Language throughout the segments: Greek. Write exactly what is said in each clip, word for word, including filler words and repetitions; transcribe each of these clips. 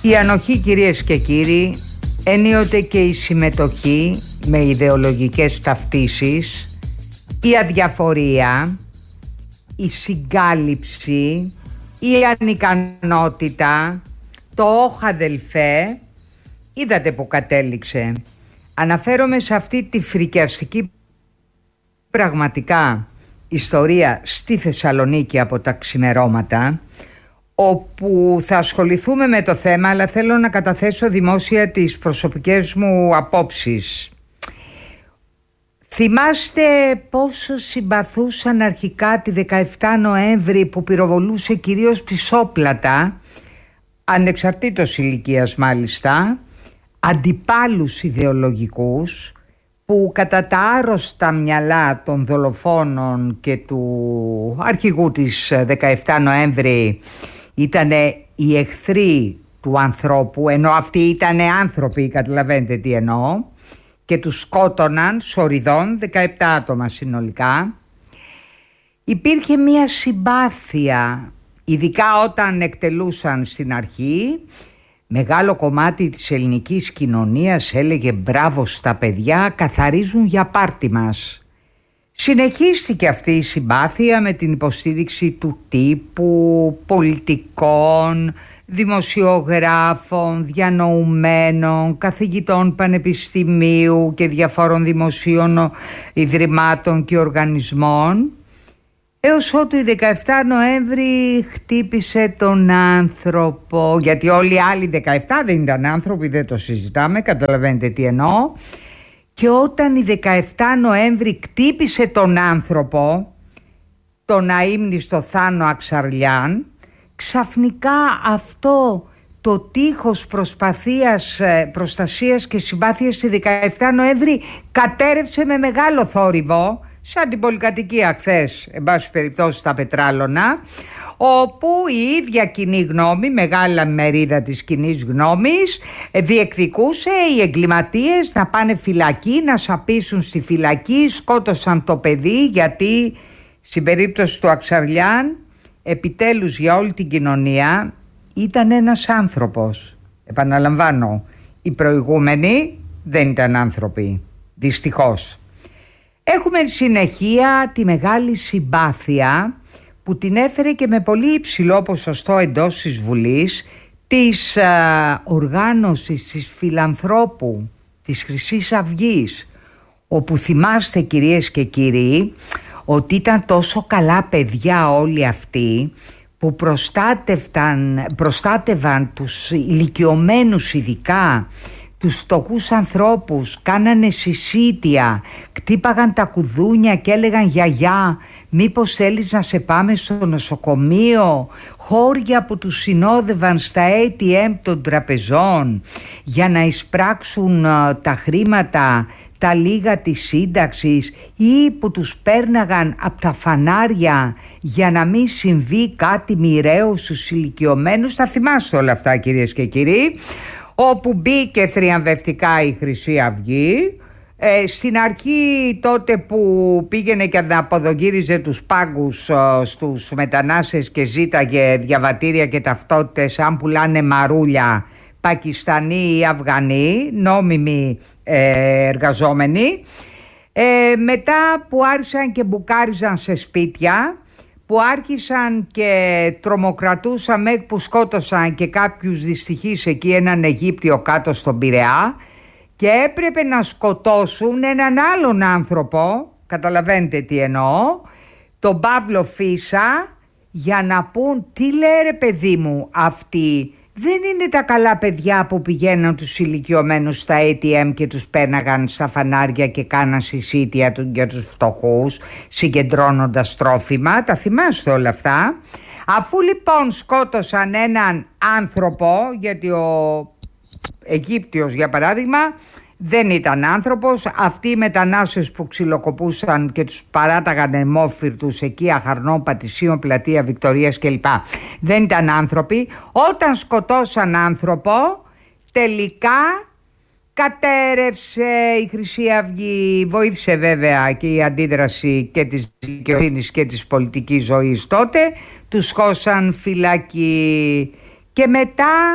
Η ανοχή, κυρίες και κύριοι, ενίοτε και η συμμετοχή με ιδεολογικές ταυτίσεις, η αδιαφορία, η συγκάλυψη, η ανικανότητα, το όχ αδελφέ, είδατε που κατέληξε. Αναφέρομαι σε αυτή τη φρικιαστική πραγματικά ιστορία στη Θεσσαλονίκη από τα ξημερώματα, όπου θα ασχοληθούμε με το θέμα, αλλά θέλω να καταθέσω δημόσια τις προσωπικές μου απόψεις. Θυμάστε πόσο συμπαθούσαν αρχικά τη δεκαεφτά Νοέμβρη, που πυροβολούσε κυρίως πισόπλατα, ανεξαρτήτως ηλικίας μάλιστα, αντιπάλους ιδεολογικούς, που κατά τα άρρωστα μυαλά των δολοφόνων και του αρχηγού της δεκαεφτά Νοέμβρη ήταν οι εχθροί του ανθρώπου, ενώ αυτοί ήταν άνθρωποι, καταλαβαίνετε τι εννοώ, και τους σκότωναν σοριδών, δεκαεπτά άτομα συνολικά. Υπήρχε μια συμπάθεια, ειδικά όταν εκτελούσαν στην αρχή. Μεγάλο κομμάτι της ελληνικής κοινωνίας έλεγε μπράβο στα παιδιά, καθαρίζουν για πάρτι μας. Συνεχίστηκε αυτή η συμπάθεια με την υποστήριξη του τύπου, πολιτικών, δημοσιογράφων, διανοουμένων, καθηγητών πανεπιστημίου και διαφόρων δημοσίων ιδρυμάτων και οργανισμών, έως ότου η δεκαεφτά Νοέμβρη χτύπησε τον άνθρωπο, γιατί όλοι οι άλλοι δεκαεφτά δεν ήταν άνθρωποι, δεν το συζητάμε, καταλαβαίνετε τι εννοώ. Και όταν η δεκαεφτά Νοέμβρη χτύπησε τον άνθρωπο, τον αείμνηστο Θάνο Αξαρλιάν, ξαφνικά αυτό το τείχος προσπαθίας, προστασίας και συμπάθειας στη δεκαεφτά Νοέμβρη κατέρευσε με μεγάλο θόρυβο, σαν την πολυκατοικία χθες, εν πάση περιπτώσει στα Πετράλωνα, όπου η ίδια κοινή γνώμη, μεγάλα μερίδα της κοινής γνώμης, διεκδικούσε οι εγκληματίες να πάνε φυλακή, να σαπίσουν στη φυλακή. Σκότωσαν το παιδί, γιατί στην περίπτωση του Αξαρλιάν επιτέλους για όλη την κοινωνία ήταν ένας άνθρωπος. Επαναλαμβάνω, οι προηγούμενοι δεν ήταν άνθρωποι, δυστυχώς. Έχουμε συνεχεία τη μεγάλη συμπάθεια που την έφερε και με πολύ υψηλό ποσοστό εντός της Βουλής της α, οργάνωσης της φιλανθρώπου της Χρυσής Αυγής, όπου θυμάστε, κυρίες και κύριοι, ότι ήταν τόσο καλά παιδιά όλοι αυτοί που προστάτευαν, προστάτευαν τους ηλικιωμένους, ειδικά τους φτωχούς ανθρώπους, κάνανε συσίτια, κτύπαγαν τα κουδούνια και έλεγαν γιαγιά, μήπως θέλεις να σε πάμε στο νοσοκομείο, χώρια που τους συνόδευαν στα έι τι εμ των τραπεζών για να εισπράξουν uh, τα χρήματα, τα λίγα της σύνταξης, ή που τους πέρναγαν από τα φανάρια για να μην συμβεί κάτι μοιραίο στους ηλικιωμένους. Θα θυμάστε όλα αυτά, κυρίες και κύριοι, όπου μπήκε θριαμβευτικά η Χρυσή Αυγή. Ε, στην αρχή, τότε που πήγαινε και αποδογύριζε τους πάγκους ε, στους μετανάστες και ζήταγε διαβατήρια και ταυτότητες αν πουλάνε μαρούλια, Πακιστανοί ή Αφγανοί, νόμιμοι ε, εργαζόμενοι, ε, μετά που άρχισαν και μπουκάριζαν σε σπίτια, που άρχισαν και τρομοκρατούσαν μέχρι που σκότωσαν και κάποιους δυστυχείς εκεί, έναν Αιγύπτιο κάτω στον Πειραιά, και έπρεπε να σκοτώσουν έναν άλλον άνθρωπο, καταλαβαίνετε τι εννοώ, τον Παύλο Φίσα, για να πούν τι λέει ρε παιδί μου, αυτοί δεν είναι τα καλά παιδιά που πηγαίναν τους ηλικιωμένους στα έι τι εμ και τους πέναγαν στα φανάρια και κάναν συσίτια για τους φτωχούς, συγκεντρώνοντας τρόφιμα. Τα θυμάστε όλα αυτά. Αφού λοιπόν σκότωσαν έναν άνθρωπο, γιατί ο Αιγύπτιος για παράδειγμα δεν ήταν άνθρωπος, αυτοί οι μετανάστες που ξυλοκοπούσαν και τους παράταγαν αιμόφυρτους εκεί, Αχαρνών, Πατησίων, Πλατεία Βικτωρίας κλπ, δεν ήταν άνθρωποι. Όταν σκοτώσαν άνθρωπο, τελικά κατέρευσε η Χρυσή Αυγή. Βοήθησε βέβαια και η αντίδραση και της δικαιοσύνης και της πολιτικής ζωής τότε. Τους χώσαν φυλακή και μετά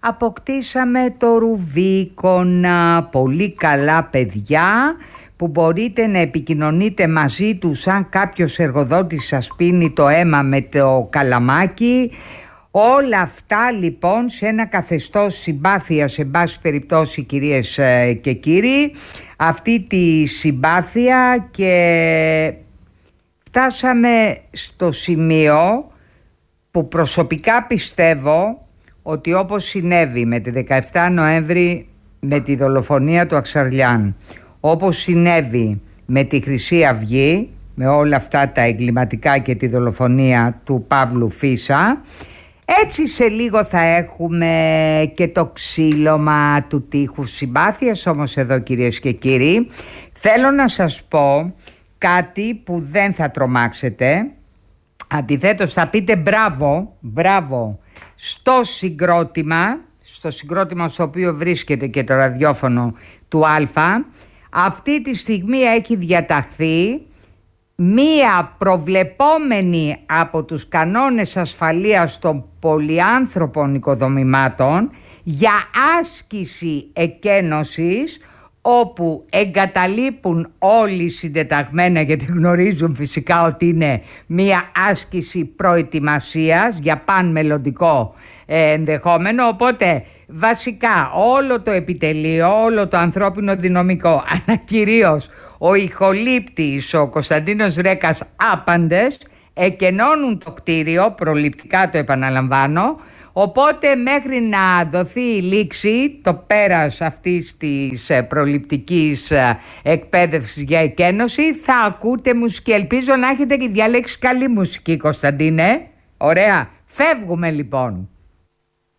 αποκτήσαμε το Ρουβίκονα, πολύ καλά παιδιά που μπορείτε να επικοινωνείτε μαζί τους σαν κάποιος εργοδότης σας πίνει το αίμα με το καλαμάκι. Όλα αυτά λοιπόν σε ένα καθεστώς συμπάθειας, σε πάση περιπτώσει κυρίες και κύριοι, αυτή τη συμπάθεια, και φτάσαμε στο σημείο που προσωπικά πιστεύω ότι όπως συνέβη με τη δεκαεφτά Νοέμβρη με τη δολοφονία του Αξαρλιάν, όπως συνέβη με τη Χρυσή Αυγή, με όλα αυτά τα εγκληματικά και τη δολοφονία του Παύλου Φίσα, έτσι σε λίγο θα έχουμε και το ξύλωμα του τείχους συμπάθειας. Όμως εδώ κυρίες και κύριοι θέλω να σας πω κάτι που δεν θα τρομάξετε. Αντιθέτως θα πείτε μπράβο, μπράβο στο συγκρότημα, στο συγκρότημα στο οποίο βρίσκεται και το ραδιόφωνο του Αλφα. Αυτή τη στιγμή έχει διαταχθεί μία προβλεπόμενη από τους κανόνες ασφαλείας των πολυάνθρωπων οικοδομημάτων για άσκηση εκένωσης, όπου εγκαταλείπουν όλοι συντεταγμένα, γιατί γνωρίζουν φυσικά ότι είναι μία άσκηση προετοιμασίας για παν μελλοντικό ε, ενδεχόμενο. Οπότε βασικά όλο το επιτελείο, όλο το ανθρώπινο δυναμικό, αλλά κυρίως ο ηχολήπτης, ο Κωνσταντίνος Ρέκας άπαντες, εκενώνουν το κτίριο, προληπτικά το επαναλαμβάνω. Οπότε μέχρι να δοθεί η λήξη, το πέρας αυτής της προληπτικής εκπαίδευσης για εκένωση, θα ακούτε μουσική. Ελπίζω να έχετε και διαλέξει καλή μουσική, Κωνσταντίνε. Ωραία. Φεύγουμε λοιπόν.